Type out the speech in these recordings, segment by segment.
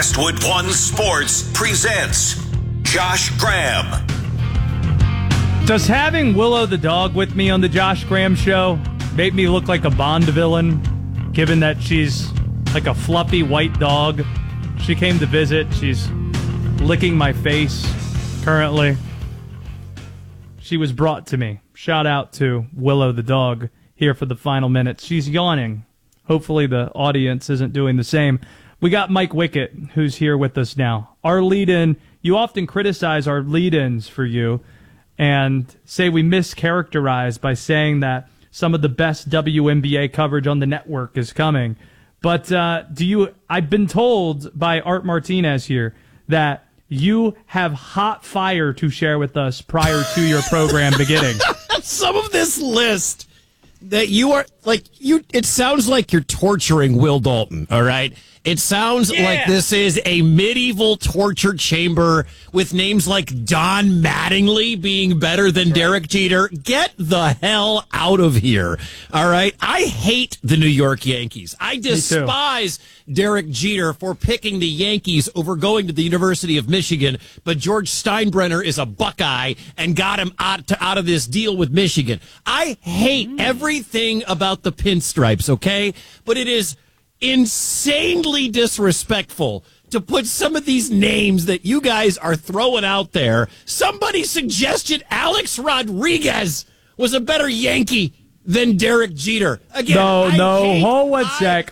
Westwood One Sports presents Josh Graham. Does having Willow the dog with me on the Josh Graham show make me look like a Bond villain, given that she's like a fluffy white dog? She came to visit. She's licking my face currently. She was brought to me. Shout out to Willow the dog here for the final minutes. She's yawning. Hopefully the audience isn't doing the same. We got Mike Wickett, who's here with us now. Our lead-in, you often criticize our lead-ins for you and say we mischaracterize by saying that some of the best WNBA coverage on the network is coming. But I've been told by Art Martinez here that you have hot fire to share with us prior to your program beginning. Some of this list that you are it sounds like you're torturing Will Dalton, all right? It sounds like this is a medieval torture chamber with names like Don Mattingly being better than Derek Jeter. Get the hell out of here, all right? I hate the New York Yankees. I despise Derek Jeter for picking the Yankees over going to the University of Michigan, but George Steinbrenner is a Buckeye and got him out of this deal with Michigan. I hate everything about the Pinstripes, okay? But it is insanely disrespectful to put some of these names that you guys are throwing out there. Somebody suggested Alex Rodriguez was a better Yankee than Derek Jeter. Again, hold one sec.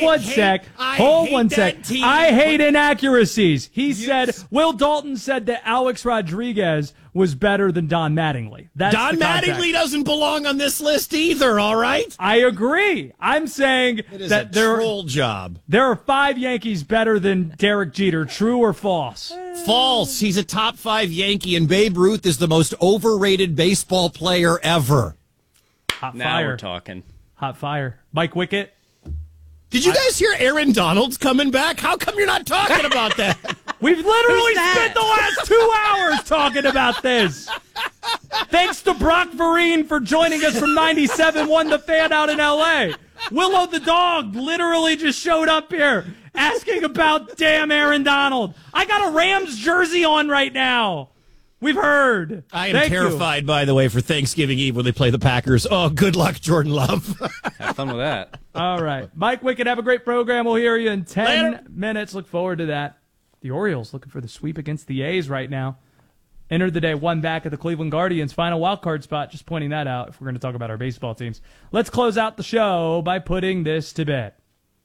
I hate inaccuracies. Will Dalton said that Alex Rodriguez was better than Don Mattingly. Don Mattingly doesn't belong on this list either, all right? I agree. I'm saying that troll job. There are 5 Yankees better than Derek Jeter. True or false? False. He's a top 5 Yankee, and Babe Ruth is the most overrated baseball player ever. Hot now fire. We're talking. Hot fire. Mike Wickett. Did you guys hear Aaron Donald's coming back? How come you're not talking about that? We've literally spent the last 2 hours talking about this. Thanks to Brock Vereen for joining us from 97.1 The Fan out in L.A. Willow the dog literally just showed up here asking about damn Aaron Donald. I got a Rams jersey on right now. We've heard. I am terrified, by the way, for Thanksgiving Eve when they play the Packers. Oh, good luck, Jordan Love. Have fun with that. All right. Mike Wickett, have a great program. We'll hear you in 10 minutes. Look forward to that. The Orioles looking for the sweep against the A's right now. Entered the day 1 back at the Cleveland Guardians' final wildcard spot. Just pointing that out if we're going to talk about our baseball teams. Let's close out the show by putting this to bed.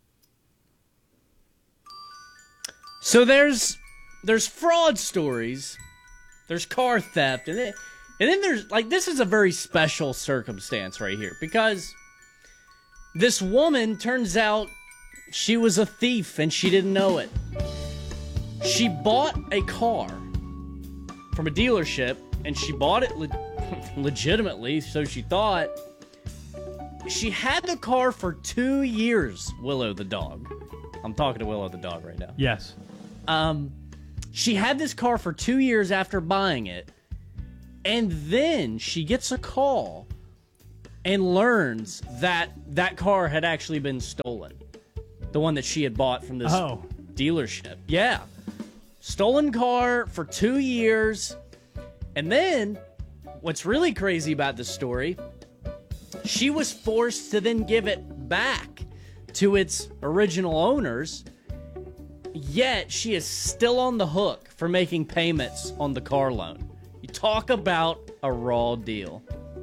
So there's fraud stories. There's car theft, and then there's, this is a very special circumstance right here, because this woman, turns out, she was a thief, and she didn't know it. She bought a car from a dealership, and she bought it legitimately, so she thought. She had the car for 2 years, Willow the dog. I'm talking to Willow the dog right now. Yes. She had this car for 2 years after buying it, and then she gets a call and learns that that car had actually been stolen. The one that she had bought from this dealership. Yeah. Stolen car for 2 years. And then, what's really crazy about this story, she was forced to then give it back to its original owners. Yet, she is still on the hook for making payments on the car loan. You talk about a raw deal.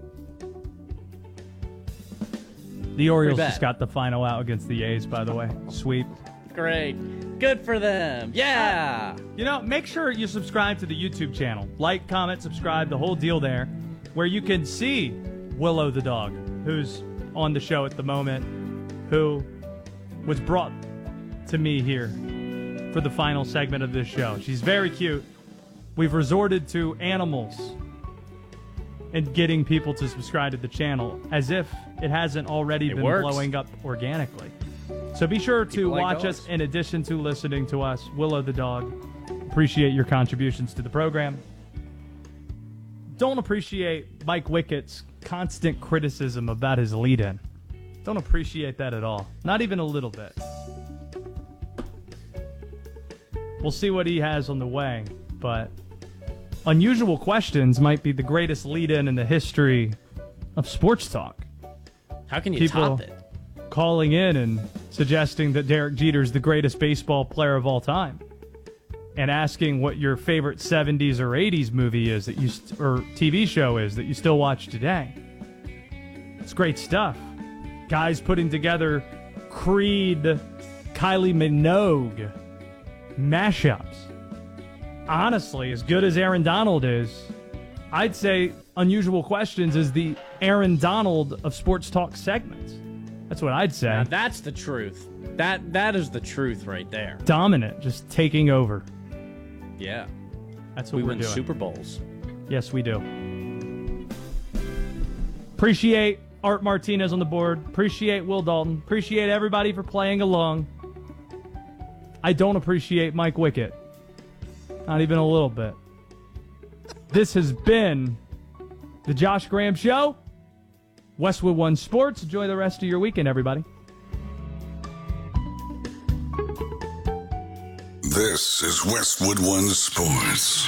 The Orioles just got the final out against the A's, by the way. Sweep. Great. Good for them. Yeah. Make sure you subscribe to the YouTube channel. Like, comment, subscribe, the whole deal there, where you can see Willow the dog, who's on the show at the moment, who was brought to me here for the final segment of this show. She's very cute. We've resorted to animals and getting people to subscribe to the channel as if it hasn't already been blowing up organically. So be sure to watch us in addition to listening to us. Willow the dog. Appreciate your contributions to the program. Don't appreciate Mike Wickett's constant criticism about his lead-in. Don't appreciate that at all. Not even a little bit. We'll see what he has on the way. But Unusual Questions might be the greatest lead-in the history of sports talk. How can you top it? Calling in and suggesting that Derek Jeter is the greatest baseball player of all time, and asking what your favorite 70s or 80s movie is that or TV show is that you still watch today. It's great stuff. Guys putting together Creed, Kylie Minogue mashups. Honestly, as good as Aaron Donald is, I'd say Unusual Questions is the Aaron Donald of sports talk segments. That's what I'd say. Now that's the truth. That is the truth right there. Dominant, just taking over. Yeah. That's what we we're win doing. Super Bowls. Yes, we do. Appreciate Art Martinez on the board. Appreciate Will Dalton. Appreciate everybody for playing along. I don't appreciate Mike Wickett. Not even a little bit. This has been the Josh Graham Show. Westwood One Sports. Enjoy the rest of your weekend, everybody. This is Westwood One Sports.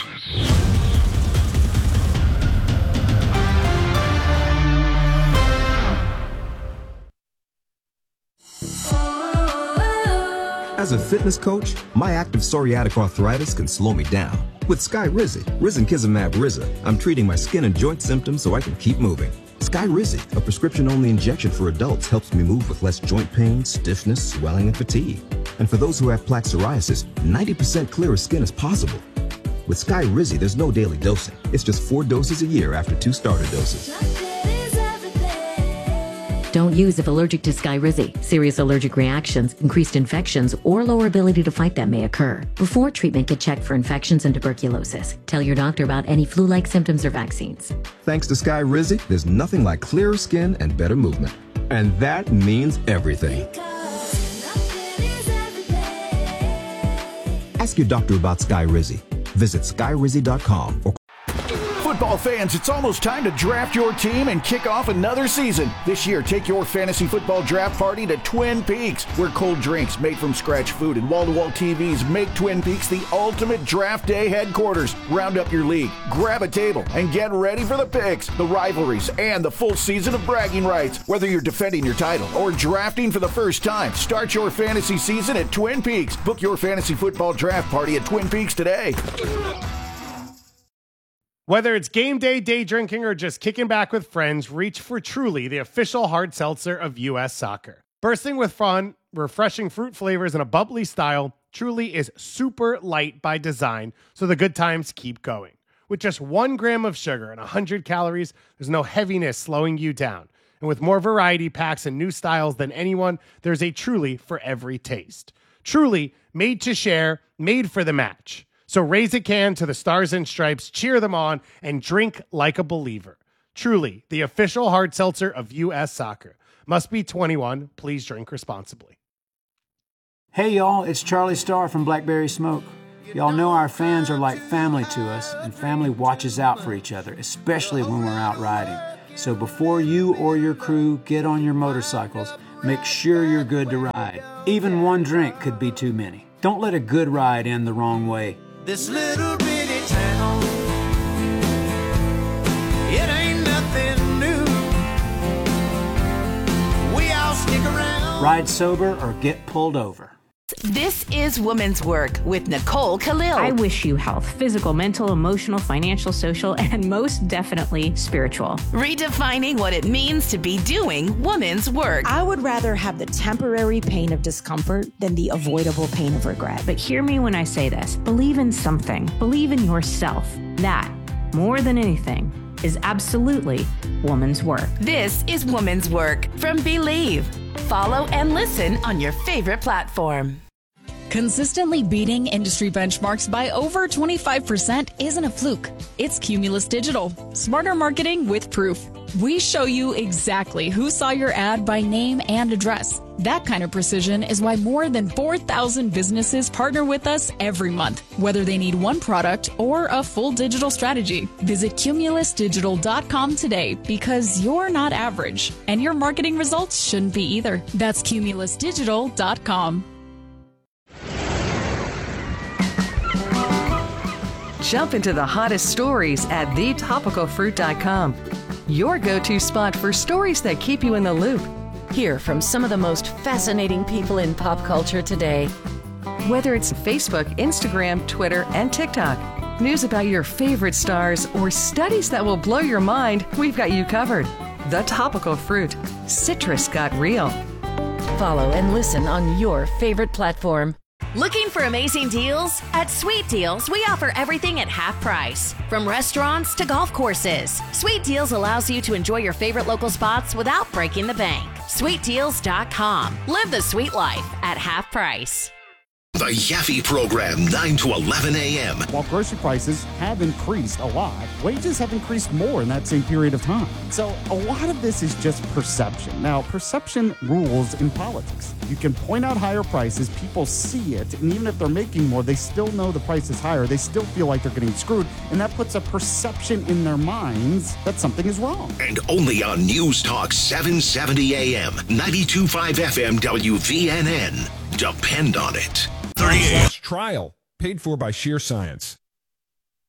As a fitness coach, my active psoriatic arthritis can slow me down. With Skyrizi, Risankizumab Riza, I'm treating my skin and joint symptoms so I can keep moving. Skyrizi, a prescription-only injection for adults, helps me move with less joint pain, stiffness, swelling, and fatigue. And for those who have plaque psoriasis, 90% clearer skin is possible. With Skyrizi, there's no daily dosing. It's just 4 doses a year after 2 starter doses. Don't use if allergic to Skyrizi. Serious allergic reactions, increased infections, or lower ability to fight them may occur. Before treatment, get checked for infections and tuberculosis. Tell your doctor about any flu-like symptoms or vaccines. Thanks to Skyrizi, there's nothing like clearer skin and better movement. And that means everything. Ask your doctor about Skyrizi. Visit Skyrizi.com or Football fans, it's almost time to draft your team and kick off another season. This year, take your fantasy football draft party to Twin Peaks, where cold drinks, made from scratch food, and wall-to-wall TVs make Twin Peaks the ultimate draft day headquarters. Round up your league, grab a table, and get ready for the picks, the rivalries, and the full season of bragging rights. Whether you're defending your title or drafting for the first time, start your fantasy season at Twin Peaks. Book your fantasy football draft party at Twin Peaks today. Whether it's game day, day drinking, or just kicking back with friends, reach for Truly, the official hard seltzer of U.S. Soccer. Bursting with fun, refreshing fruit flavors, and a bubbly style, Truly is super light by design, so the good times keep going. With just 1 gram of sugar and 100 calories, there's no heaviness slowing you down. And with more variety packs and new styles than anyone, there's a Truly for every taste. Truly, made to share, made for the match. So raise a can to the Stars and Stripes, cheer them on, and drink like a believer. Truly, the official hard seltzer of U.S. Soccer. Must be 21. Please drink responsibly. Hey, y'all, it's Charlie Starr from Blackberry Smoke. Y'all know our fans are like family to us, and family watches out for each other, especially when we're out riding. So before you or your crew get on your motorcycles, make sure you're good to ride. Even 1 drink could be too many. Don't let a good ride end the wrong way. This little bitty town, it ain't nothing new. We all stick around. Ride sober or get pulled over. This is Women's Work with Nicole Khalil. I wish you health, physical, mental, emotional, financial, social, and most definitely spiritual. Redefining what it means to be doing women's work. I would rather have the temporary pain of discomfort than the avoidable pain of regret. But hear me when I say this. Believe in something. Believe in yourself. That, more than anything, is absolutely woman's work. This is Woman's Work from Believe. Follow and listen on your favorite platform. Consistently beating industry benchmarks by over 25% isn't a fluke. It's Cumulus Digital. Smarter marketing with proof. We show you exactly who saw your ad by name and address. That kind of precision is why more than 4,000 businesses partner with us every month, whether they need one product or a full digital strategy. Visit cumulusdigital.com today because you're not average, and your marketing results shouldn't be either. That's cumulusdigital.com. Jump into the hottest stories at thetopicalfruit.com. Your go-to spot for stories that keep you in the loop. Hear from some of the most fascinating people in pop culture today. Whether it's Facebook, Instagram, Twitter, and TikTok, news about your favorite stars, or studies that will blow your mind, we've got you covered. The Topical Fruit. Citrus got real. Follow and listen on your favorite platform. Looking for amazing deals? At Sweet Deals, we offer everything at half price. From restaurants to golf courses, Sweet Deals allows you to enjoy your favorite local spots without breaking the bank. SweetDeals.com. Live the sweet life at half price. The Yaffe Program, 9 to 11 a.m. While grocery prices have increased a lot, wages have increased more in that same period of time. So a lot of this is just perception. Now, perception rules in politics. You can point out higher prices, people see it, and even if they're making more, they still know the price is higher. They still feel like they're getting screwed, and that puts a perception in their minds that something is wrong. And only on News Talk 770 a.m., 92.5 FM WVNN. Depend on it. 38 trial paid for by Sheer Science.